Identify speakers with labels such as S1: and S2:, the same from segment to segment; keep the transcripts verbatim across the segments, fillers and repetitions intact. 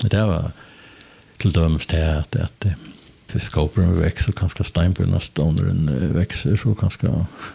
S1: Det var till döms det att att fiskoperen växer kanske steinbrunna stoneren växer så kanske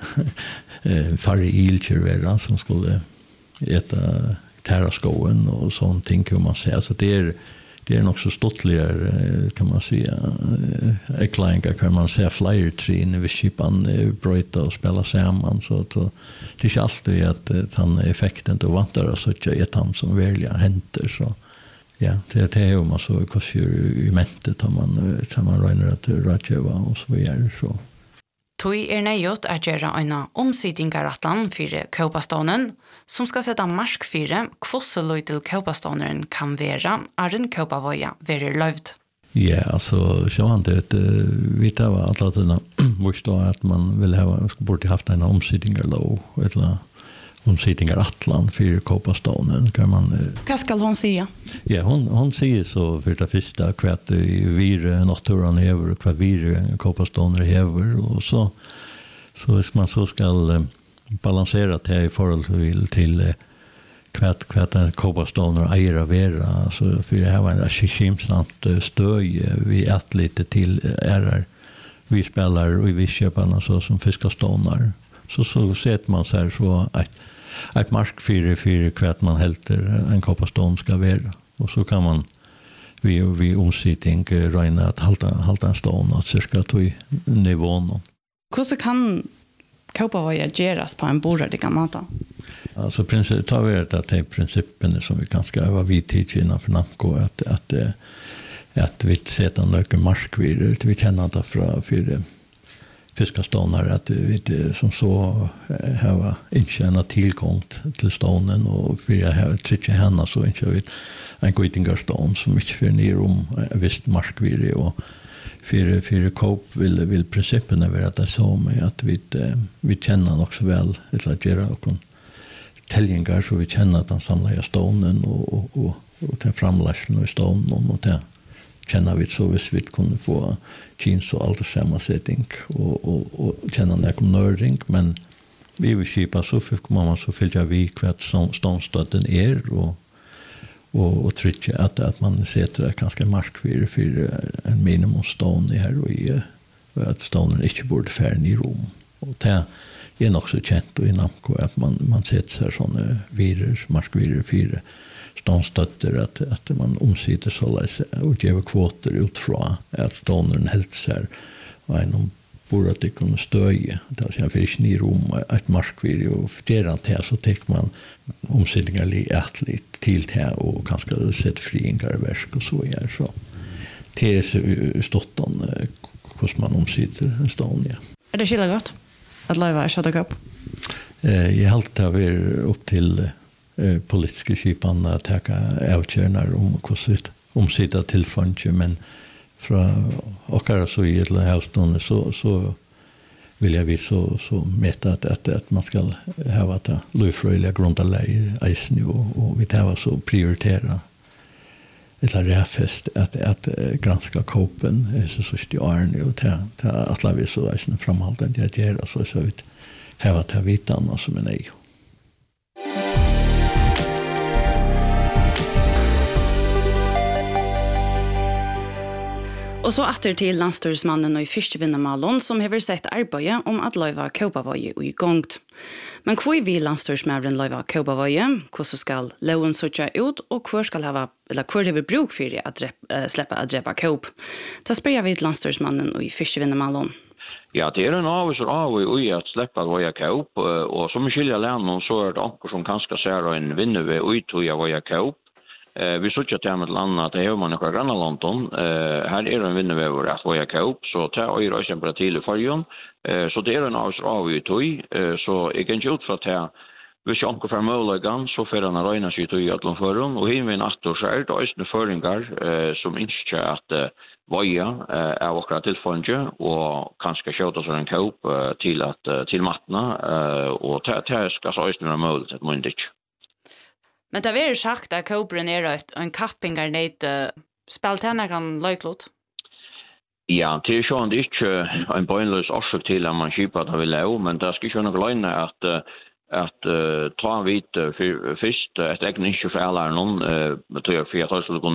S1: färre ilcher väl som skulle äta terraskoen och sånt ting kan man säga så det är det är nog så stottligare kan man säga eklingar kan man säga flyer tree när vi skipan bryta och spela samman så att det är inte alltid att han effekten då vantar så att ett han som välja händer så ja det det är ju man så kanske i mentet har man tar man räknar att rådgeva och så vidare så
S2: Tui er nøyot er gjøre øyne omsidingaratlan for Kåpastånen, som skal sette marsk for hvordan løydel Kåpaståneren kan være, er en Kåpavoja være løyvd.
S1: Ja, alltså så han det vi tar var alla det måste att man vill ha borde haft en omsidingarlov eller omsidingar Atlan för Kåpastånen kan man
S2: Vad ska hon säga?
S1: Ja, hon hon säger så för det första kvart vi naturen över och vad vi Kåpaståner över och så så hvis man så ska balansera det i förhållande till kvart kvart en Kåpaståner äger vara så för det här var en skimsamt stöj vi ett lite till är vi spelar och vi köper så som fiskastånar så så sätter man så här så att ett mark för för kvart man helter en Kåpastån ska vara och så kan man vi vi omsitting räkna att halta halta en stån att cirka till nivån.
S2: Hur kan Kåpavoja geras på en borradiga mata?
S1: Alltså princip tar vi det att det är principen som vi kanske var vid tid innan för Namco att att att vi sätter några mark vid vi känner att från för fiskastånar att vi som så har inte en tillgång till stånen och vi har tryckt henne så inte vi en goitingarstån som inte för ner om visst mark vid och för för kop vill vill principen är att det så med att vi vi känner också väl ett att göra och tällingar så vi känner att han samlar stånen och och och och tar framläsningen i stånen och det känner vi så vis vi kunde få jeans och allt samma setting och och och känna när kom nörding men vi vill skipa så fick man så fylla vi kvart som stånstaden är och och och trycka att att man sätter det ganska mark för för en minimum stån i här och i att stånen inte borde färden i rum och det är nog så känt och i Namco att man man sätter sig såna virus markvirus för stånstötter att att man omsider så läs och ger kvoter utifrån att stånen helt så här och en borde att det kunde stöja det är så för i rum ett markvirus och för det att så tar man omsidningar li ätligt till det och kanske sett friingar verk och så är så det är stottan hur man omsider en stån ja.
S2: Är det skilla gott? Att leva är shut up.
S1: Eh jag helt har vi upp till eh politiska skipan att ta avgöranden om hur det omsider till funge men från och så i ett husstånd så så vill jag vi så så mäta att att, att man ska ha att lufröliga grundläge isen och, och vi tar så prioritera eller räfest att att granska kopen så så stjärn och ta ta att la vi så isen framhållande det gör så så vi har att ha vitan som en nej.
S2: Og så atter til landstyrsmannen og i fyrstevinnamalon som har sett arbeidet om at løyva Kåpavoja og i gongt. Men hvor vil landstyrsmannen løyva Kåpavoja? Hvordan skal loven søtja ut, og hvor skal hava, eller hvor har vi bruk for at uh, slippe å drepa Kåp? Da spør jeg vidt landstyrsmannen og i fyrstevinnamalon.
S3: Ja, det er en avvis og avvis i at slippe å voja Kåp, og som vi skiljer lennom så er det anker som kanskje ser en vinner ved utøya voja Kåp. Eh vi såg att det med landa att det är man några granna London. Eh här är en vinnarväver att vara Kåp så ta öra temperatur i färjan. Eh så det är en av ut eh så jag kan ju ut för att här vi ska onkel för möjligen så för den räna sig till att lån förrum och hin vi natt och så är det är föringar eh som inte att voja är och till funge och kanske köta så en Kåp till att till matna och ta ta ska så är det möjligt att man inte.
S2: Men det är sagt att Kåpren är en kappingar ned speltänare kan löjklot.
S3: Ja, det är ju inte en poänglös orsak till att man skipar att vill leva, men det ska ju nog löna att att uh, ta vit uh, först ett egen inte för alla någon uh, tror jag för att